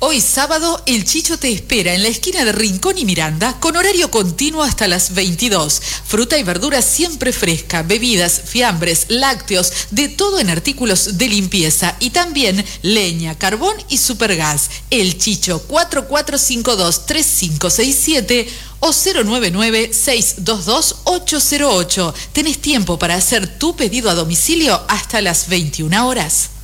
Hoy sábado, el Chicho te espera en la esquina de Rincón y Miranda con horario continuo hasta las 22. Fruta y verdura siempre fresca, bebidas, fiambres, lácteos, de todo en artículos de limpieza y también leña, carbón y supergas. El Chicho 4452-3567 o 099-622-808. Tenés tiempo para hacer tu pedido a domicilio hasta las 21 horas.